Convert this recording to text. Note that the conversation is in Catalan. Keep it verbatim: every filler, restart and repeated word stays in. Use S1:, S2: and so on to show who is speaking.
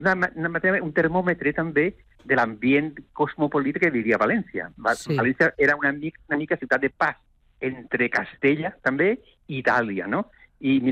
S1: una, una, un termòmetre també de l'ambient cosmopolita que vivia a València.
S2: Sí.
S1: València era una mica, una mica ciutat de pas entre Castella també i Itàlia, no? I